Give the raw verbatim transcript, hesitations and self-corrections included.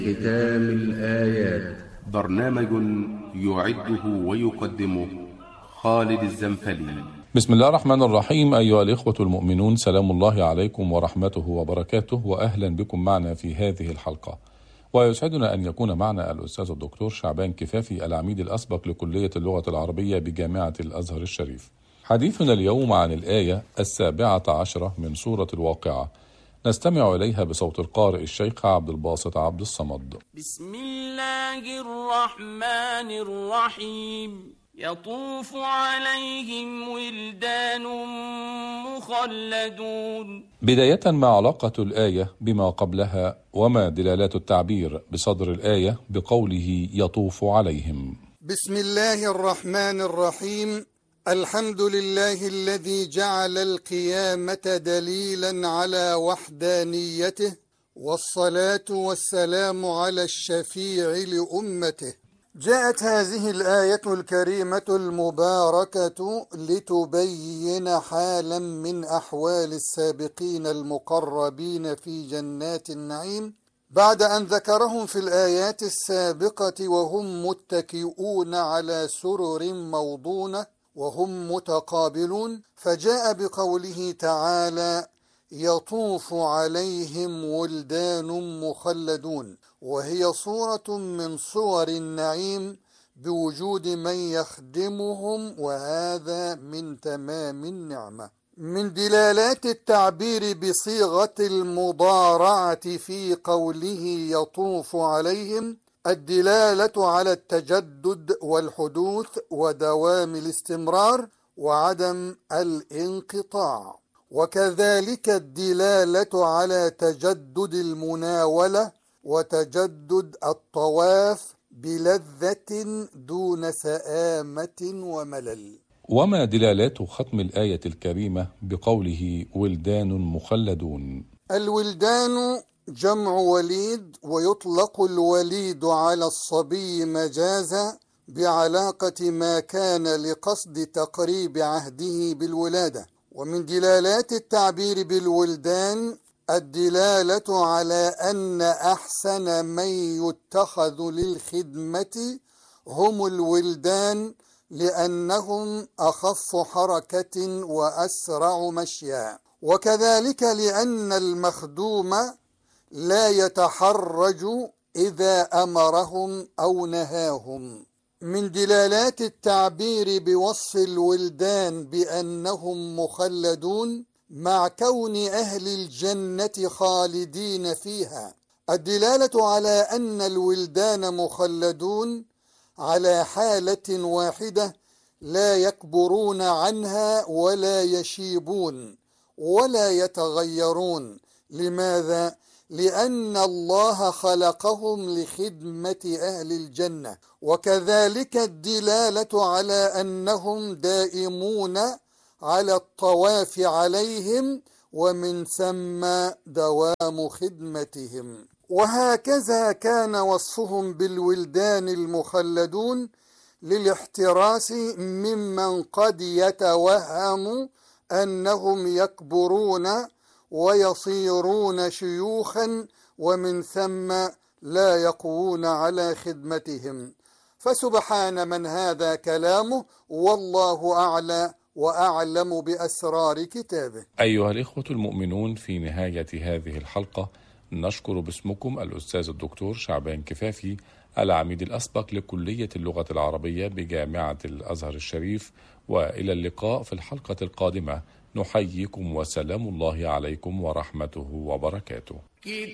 ختام الآيات. برنامج يعده ويقدمه خالد الزنفلي. بسم الله الرحمن الرحيم. أيها الإخوة المؤمنون، سلام الله عليكم ورحمته وبركاته، وأهلا بكم معنا في هذه الحلقة. ويسعدنا أن يكون معنا الأستاذ الدكتور شعبان كفافي، العميد الأسبق لكلية اللغة العربية بجامعة الأزهر الشريف. حديثنا اليوم عن الآية السابعة عشرة من سورة الواقعة، نستمع إليها بصوت القارئ الشيخ عبد الباسط عبد الصمد. بسم الله الرحمن الرحيم. يطوف عليهم ولدان مخلدون. بداية، ما علاقة الآية بما قبلها، وما دلالات التعبير بصدر الآية بقوله يطوف عليهم؟ بسم الله الرحمن الرحيم. الحمد لله الذي جعل القيامة دليلا على وحدانيته، والصلاة والسلام على الشفيع لأمته. جاءت هذه الآية الكريمة المباركة لتبين حالا من أحوال السابقين المقربين في جنات النعيم، بعد أن ذكرهم في الآيات السابقة وهم متكئون على سرر موضونة وهم متقابلون، فجاء بقوله تعالى يطوف عليهم ولدان مخلدون، وهي صورة من صور النعيم بوجود من يخدمهم، وهذا من تمام النعمة. من دلالات التعبير بصيغة المضارعة في قوله يطوف عليهم الدلالة على التجدد والحدوث ودوام الاستمرار وعدم الانقطاع، وكذلك الدلالة على تجدد المناولة وتجدد الطواف بلذة دون سآمة وملل. وما دلالات ختم الآية الكريمة بقوله ولدان مخلدون؟ الولدان جمع وليد، ويطلق الوليد على الصبي مجازا بعلاقة ما كان لقصد تقريب عهده بالولادة. ومن دلالات التعبير بالولدان الدلالة على أن أحسن من يتخذ للخدمة هم الولدان، لأنهم أخف حركة وأسرع مشيا، وكذلك لأن المخدوم لا يتحرج إذا أمرهم أو نهاهم. من دلالات التعبير بوصف الولدان بأنهم مخلدون مع كون أهل الجنة خالدين فيها الدلالة على أن الولدان مخلدون على حالة واحدة، لا يكبرون عنها ولا يشيبون ولا يتغيرون. لماذا؟ لأن الله خلقهم لخدمة أهل الجنة. وكذلك الدلالة على أنهم دائمون على الطواف عليهم، ومن ثم دوام خدمتهم. وهكذا كان وصفهم بالولدان المخلدون للاحتراس ممن قد يتوهم أنهم يكبرون ويصيرون شيوخا، ومن ثم لا يقوون على خدمتهم. فسبحان من هذا كلامه، والله أعلى وأعلم بأسرار كتابه. أيها الإخوة المؤمنون، في نهاية هذه الحلقة نشكر باسمكم الأستاذ الدكتور شعبان كفافي، العميد الأسبق لكلية اللغة العربية بجامعة الأزهر الشريف، وإلى اللقاء في الحلقة القادمة. نحييكم وسلام الله عليكم ورحمته وبركاته.